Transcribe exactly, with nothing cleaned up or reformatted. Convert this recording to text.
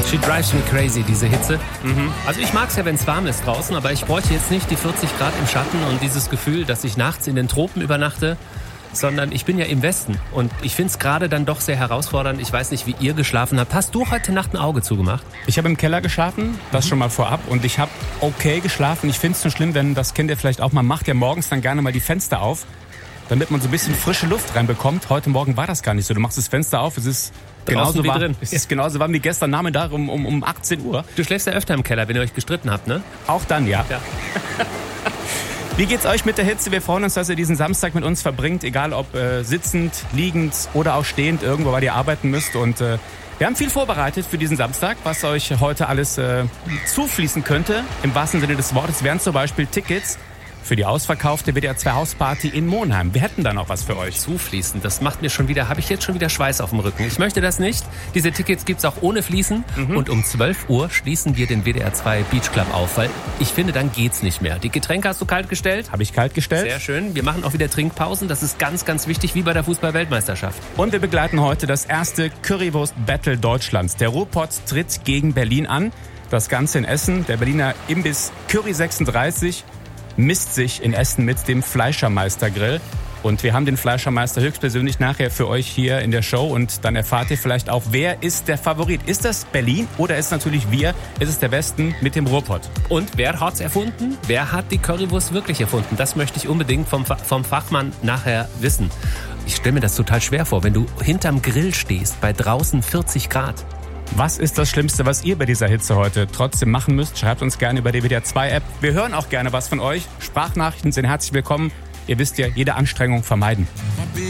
She drives me crazy, diese Hitze. Mhm. Also ich mag es ja, wenn es warm ist draußen, aber ich bräuchte jetzt nicht die vierzig Grad im Schatten und dieses Gefühl, dass ich nachts in den Tropen übernachte, sondern ich bin ja im Westen und ich finde es gerade dann doch sehr herausfordernd. Ich weiß nicht, wie ihr geschlafen habt. Hast du heute Nacht ein Auge zugemacht? Ich habe im Keller geschlafen, das schon mal vorab. Und ich habe okay geschlafen. Ich finde es nur schlimm, wenn das Kind ja vielleicht auch mal macht, ja morgens dann gerne mal die Fenster auf, damit man so ein bisschen frische Luft reinbekommt. Heute Morgen war das gar nicht so. Du machst das Fenster auf, es ist genauso warm, drin. Es ist genauso warm wie gestern Nachmittag um, um, um achtzehn Uhr. Du schläfst ja öfter im Keller, wenn ihr euch gestritten habt, ne? Auch dann, ja. ja. Wie geht's euch mit der Hitze? Wir freuen uns, dass ihr diesen Samstag mit uns verbringt, egal ob äh, sitzend, liegend oder auch stehend, irgendwo, weil ihr arbeiten müsst. Und äh, wir haben viel vorbereitet für diesen Samstag, was euch heute alles äh, zufließen könnte. Im wahrsten Sinne des Wortes wären zum Beispiel Tickets für die ausverkaufte W D R zwei Hausparty in Monheim. Wir hätten da noch was für euch. Zufließen, das macht mir schon wieder, habe ich jetzt schon wieder Schweiß auf dem Rücken. Ich möchte das nicht. Diese Tickets gibt's auch ohne Fließen. Mhm. Und um zwölf Uhr schließen wir den W D R zwei Beach Club auf, weil ich finde, dann geht's nicht mehr. Die Getränke hast du kalt gestellt? Habe ich kalt gestellt. Sehr schön. Wir machen auch wieder Trinkpausen. Das ist ganz, ganz wichtig, wie bei der Fußball-Weltmeisterschaft. Und wir begleiten heute das erste Currywurst-Battle Deutschlands. Der Ruhrpott tritt gegen Berlin an. Das Ganze in Essen. Der Berliner Imbiss Curry sechsunddreißig misst sich in Essen mit dem Fleischermeister-Grill. Und wir haben den Fleischermeister höchstpersönlich nachher für euch hier in der Show. Und dann erfahrt ihr vielleicht auch, wer ist der Favorit? Ist das Berlin oder ist natürlich wir? Ist es der Westen mit dem Ruhrpott? Und wer hat's erfunden? Wer hat die Currywurst wirklich erfunden? Das möchte ich unbedingt vom, vom Fachmann nachher wissen. Ich stelle mir das total schwer vor, wenn du hinterm Grill stehst, bei draußen vierzig Grad. Was ist das Schlimmste, was ihr bei dieser Hitze heute trotzdem machen müsst? Schreibt uns gerne über die W D R zwei App. Wir hören auch gerne was von euch. Sprachnachrichten sind herzlich willkommen. Ihr wisst ja, jede Anstrengung vermeiden. My